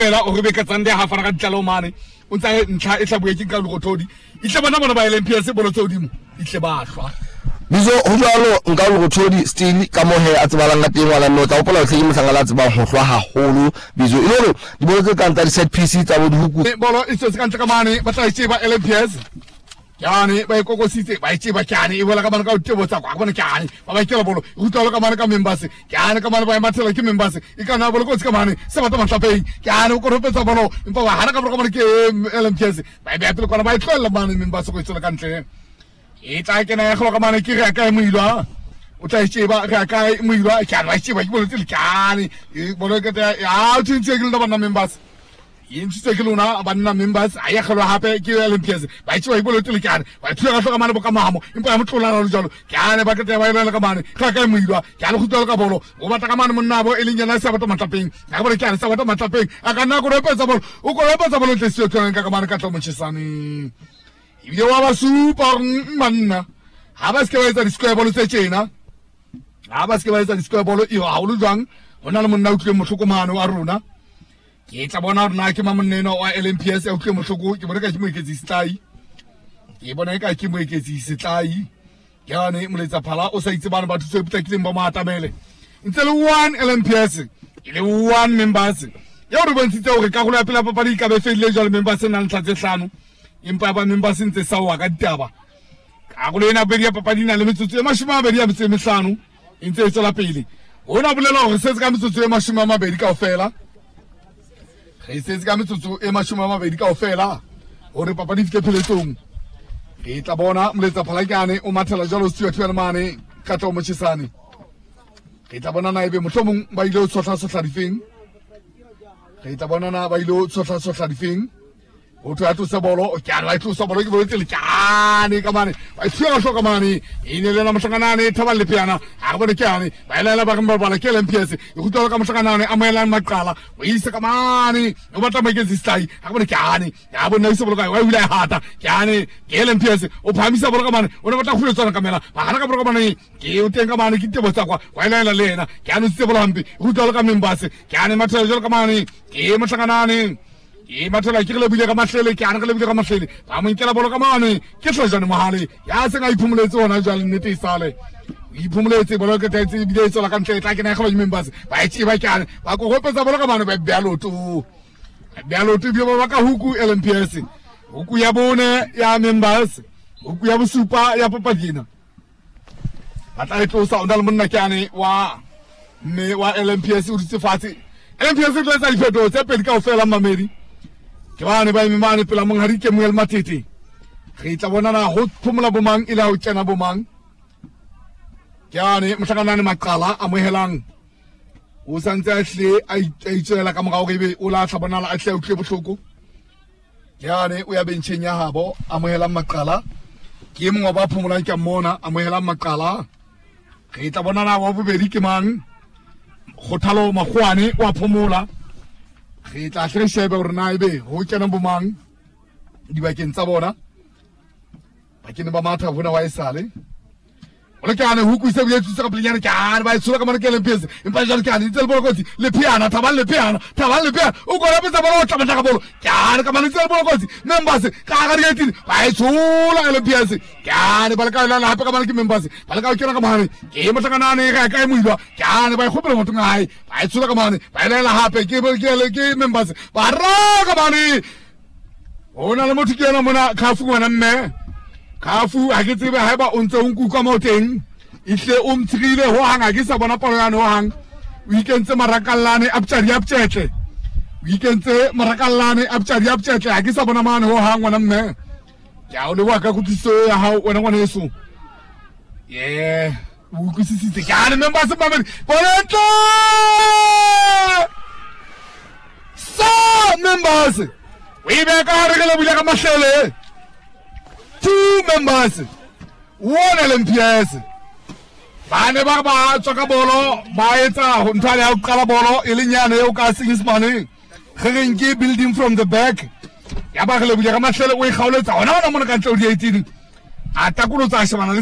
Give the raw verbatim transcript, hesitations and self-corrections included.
la o re be ka tsande ha fara ka tlalo mane o tsa ntlha e tlabue ke ka le gothodi itle bona bona ba L M P S bolo tsodimo itle ba hlwa bizo ho jwalo nka le gothodi still ka mohe a tsebalang ka teng wala no tla opola tlhe mohlanga la tsebang ho hlwa haholo bizo ile hore di bolo tse kang tsa di set piece tsa bo dihuku bolo e se ka ntle ka mane ba tla e ba L M P S yani ba ikokositse ba itse ba kyane e bola ka mane ka utebo tsa kwa bona kyane ba ba ikela bolo o utalo ka mane ka members kyane ka mane ba mathela ke members e kana bolo ko tse ka mane se batla matlapeng kyane o ko ropetsa bolo empa ba hana ka bolo ka mane ke L M P S ba be apela kona ba itlwela mane members ko itsola ka ntle e tla ke na ya go ka mane ke re ka e moilwa o tla itse ba re ka e moilwa kyane ba itse ba bolo tse kyane e bolo ke ya o tshintse ke le bana members yintse ke lona abanna members aya khalo hape ke L M P S ba itse ba ibolo tele kyane ba thuya ka hloka mane bo ka mahamo empa ya motlola lo jalo kyane ba ke ba ile ka mane ka ka moilwa kyane go tlola ka bolo o batla ka mane monna bo eleng yana sa batla matlapeng ka bolo kyane sa batla matlapeng a ka nna go repetsa bolo o go repetsa bolo tle se tsona ka mane ka tlo motshesane ibile wa ba super manna ha ba se ke ba etsa di square bolo tse tjena ha ba se ke ba etsa di square bolo i ha o lo jwang hona le monna o tle motlhokomano wa rona ke tla bona rona ke mamonneno wa L M P S o tle mohloko ke bona ka ke mo eketsi stai ke bona ka ke mo eketsi stai yane moletsa phala o sa itse bana ba thuso putakileng ba maatamele ntse le one L M P S ile one members ya re bontshitse hore ka go la pela papadi ka be feile jalo members nang tlhatse hlano empa ba members ntse sa wa ka ditaba ka go le ena bedi ya papadi na le metsotso e mashima bedi ya metse mehlano ntse e tsela pele hona bolela hore se se ka metsotso e mashima mabedi ka ofela re se se ka metsotso e mashima mabedi ka ofela hore papadi fike pheletsong e tla bona moletsa phalakane o mathela jalo Stuart Wermane ka tlo motshesane re tla bona na ebe mohlomong ba ile o tshotla tshotla difeng re tla bona na ba ile o tshotla tshotla difeng o tla tlosa bolo o kyana ba tlosa bolo ke bolo tele kyane ka mane ba tshiya go ka mane e ne le na motsanane thaba le piana a go bone kyane ba ile la ba ka mbala ke L M P S e go tlola ka motsanane a moelang maqala o isa ka mane o batla magezi stai a go bone kyane ya bona isa bolo ka wa ile hata kyane ke L M P S o phamisa bolo ka mane o ne batla go le tsona kamera ba hana ka bolo ka mane ke o teng ka mane ke tebo tsa kwa wa ile la lena kyane o tse bolo hampi go tlola ka members kyane mathela jalo ka mane ke motsanane e mathela ke le bile ka mahlele ke ana ka le bile ka mahlele ba mo nkela bolo ka mane ke hlojane mohale ya se nga iphumuletse ona jwale nnete isale iphumuletse bolo ke tetse bile tsola ka ntle tla ke na kholo members ba itse ba kyane ba go hopetsa bolo ka mane ba bealoto bealoto bi ba ka huku L M P S huku ya bone ya members huku ya bosupa ya papadina batla e tlosa onda le monna kyane wa me wa L M P S o ditse fatse L M P S tlo tsa dipheto tse pedi ka ofela mamedi ke bana ba imane pela mong hari ke moel matete re tla bona na ho phumula bomang ila ho tsena bomang ke ane mhlakana maqala a mohelang o santse a hle a itsela ka morao rebe o la tlhabonala a hle o tle bohloko ke ane o ya bencheng ya habo a mohelang maqala ke mongwa ba phumulang ke mona a mohelang maqala re tla bona na wa bobedi ke mang go thalo magwane wa phumula re tla hle shebe hore na ebe ho tsena bomang di bakeng tsa bona ba ke ne ba matha bona wa isale o le kana hu ku se bile tsa ka plenyana kana ba tsula ka mane ke L M P S empa jalo kana ditse bolo kotsi le piana thabang le piana thabang le piana o go la betsa bolo o tla batla ka bolo kana ka mane tse bolo kotsi members ka ga di etini ba tsula L M P S kana ba le ka la hape ka mane ke members ba le ka kena ka mane ke mo tlaka ne ga ka e moilwa kana ba khopela motho ngai ba tsula ka mane ba le la hape ke ke ke members ba ra ka mane ona le motho ke yena mona khafu ngwana mme khafu a ke tsebe ha ba o ntse o nkuka mo teng ihle o mtshile ho hanga ke sa bona palo yana ho hang weekend tse marakallane aptshadi aptshete weekend tse marakallane aptshadi aptshete ha ke sa bona mane ho hang ngwana mme ya o le wa ka kutiso ya ha wena ngwana yeso yeah o kusisitse kana members ba bonto so members we be ka re ke le bile ka mahlele two members one L M P S bane ba ba tsoka bolo ba etsa ho nthale ya qala bolo e lenyane e o ka singismane ge ke building from the back ya ba re le bile ka mahlele o e kgaoletsa hona hona mona ka ntlo di eighteen a takulo tsa shebana